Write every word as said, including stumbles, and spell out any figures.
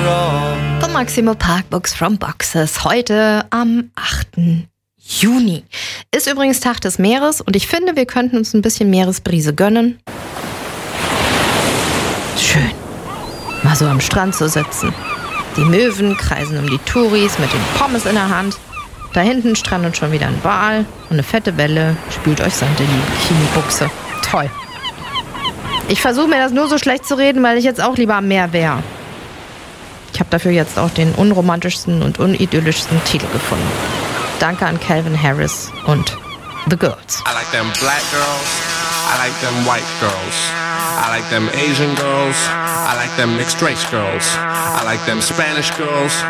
wrong. The Maximo Park Books from Boxes. Heute am achten Juni. Ist übrigens Tag des Meeres und ich finde, wir könnten uns ein bisschen Meeresbrise gönnen. Schön, mal so am Strand zu sitzen. Die Möwen kreisen um die Touris mit den Pommes in der Hand. Da hinten strandet schon wieder ein Wal und eine fette Welle spült euch Sand in die Bikini-Buchse. Toll. Ich versuche mir das nur so schlecht zu reden, weil ich jetzt auch lieber am Meer wäre. Ich habe dafür jetzt auch den unromantischsten und unidyllischsten Titel gefunden. Danke an Calvin Harris und The Girls. I like them black girls. I like them white girls. I like them Asian girls. I like them mixed race girls. I like them Spanish girls.